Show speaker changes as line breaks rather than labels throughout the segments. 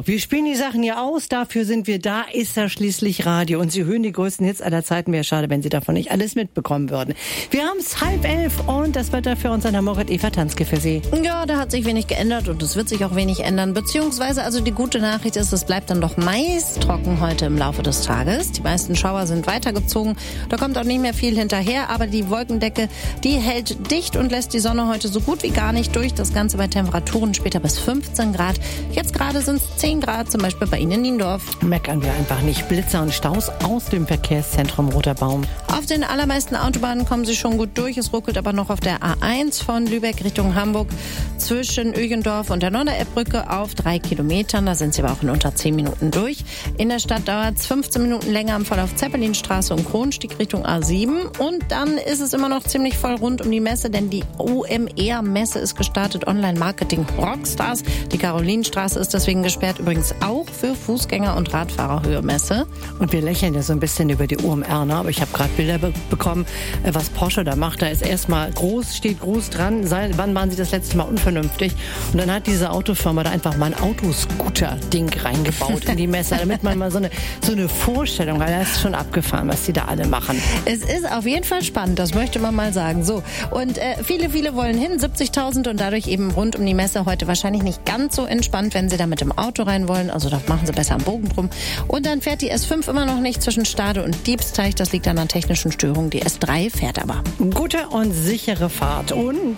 So, wir spielen die Sachen ja aus, dafür sind wir da, ist ja schließlich Radio. Und Sie hören die größten Hits aller Zeiten, wäre schade, wenn Sie davon nicht alles mitbekommen würden. Wir haben es 10:30 und das Wetter für uns an der Morgen Eva Tanzke für Sie.
Ja, da hat sich wenig geändert und es wird sich auch wenig ändern. Beziehungsweise, also die gute Nachricht ist, es bleibt dann doch meist trocken heute im Laufe des Tages. Die meisten Schauer sind weitergezogen. Da kommt auch nicht mehr viel hinterher, aber die Wolkendecke, die hält dicht und lässt die Sonne heute so gut wie gar nicht durch. Das Ganze bei Temperaturen später bis 15 Grad. Jetzt gerade sind es 10 Grad, zum Beispiel bei Ihnen in Niendorf.
Meckern wir einfach nicht. Blitzer und Staus aus dem Verkehrszentrum Roter Baum.
Auf den allermeisten Autobahnen kommen Sie schon gut durch. Es ruckelt aber noch auf der A1 von Lübeck Richtung Hamburg zwischen Ögendorf und der Norderelbbrücke auf 3 Kilometern. Da sind Sie aber auch in unter 10 Minuten durch. In der Stadt dauert es 15 Minuten länger am Verlauf Zeppelinstraße und Kronstieg Richtung A7. Und dann ist es immer noch ziemlich voll rund um die Messe, denn die OMR-Messe ist gestartet. Online-Marketing Rockstars. Die Karolinenstraße ist deswegen gesperrt. Übrigens auch für Fußgänger und Radfahrer Höhemesse.
Und wir lächeln ja so ein bisschen über die OMR, ne? Aber ich habe gerade Bilder bekommen, was Porsche da macht. Da ist erstmal steht groß dran, wann waren sie das letzte Mal unvernünftig? Und dann hat diese Autofirma da einfach mal ein Autoscooter-Ding reingebaut in die Messe, damit man mal so eine Vorstellung hat. Das ist schon abgefahren, was die da alle machen.
Es ist auf jeden Fall spannend, das möchte man mal sagen. So, und viele wollen hin, 70.000 und dadurch eben rund um die Messe heute wahrscheinlich nicht ganz so entspannt, wenn sie da mit dem Auto rein wollen. Also da machen sie besser am Bogen drum. Und dann fährt die S5 immer noch nicht zwischen Stade und Diebsteich. Das liegt an einer technischen Störung. Die S3 fährt aber.
Gute und sichere Fahrt. Und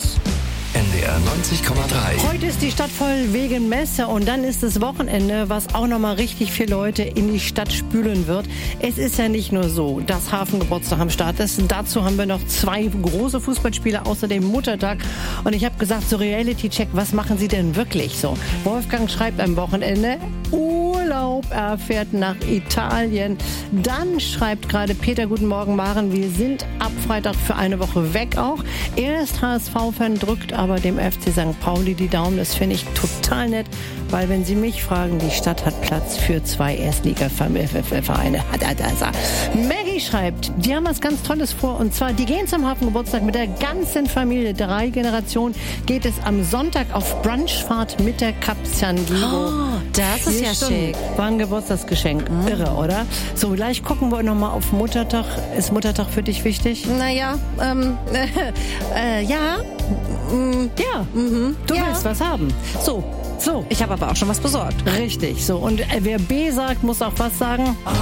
NDR 90,3.
heute ist die Stadt voll wegen Messe und dann ist das Wochenende, was auch nochmal richtig viele Leute in die Stadt spülen wird. Es ist ja nicht nur so, dass Hafengeburtstag am Start ist. Dazu haben wir noch 2 große Fußballspiele, außerdem Muttertag. Und ich habe gesagt, so Reality-Check, was machen Sie denn wirklich so? Wolfgang schreibt am Wochenende, Urlaub, er fährt nach Italien. Dann schreibt gerade Peter, guten Morgen Maren, wir sind ab Freitag für eine Woche weg auch. Er ist HSV-Fan, drückt aber dem FC St. Pauli die Daumen. Das finde ich total nett, weil wenn Sie mich fragen, die Stadt hat Platz für 2 Erstliga-Vereine. Maggie schreibt, die haben was ganz Tolles vor und zwar, die gehen zum Hafengeburtstag mit der ganzen Familie. 3 Generationen geht es am Sonntag auf Brunchfahrt mit der Cap San Diego.
Oh, das ist ja schick.
War ein Geburtstagsgeschenk. Irre, oder? So, gleich gucken wir nochmal auf Muttertag. Ist Muttertag für dich wichtig?
Naja, ja.
Ja. Du willst was haben.
So. Ich habe aber auch schon was besorgt.
Richtig, so. Und wer B sagt, muss auch was sagen.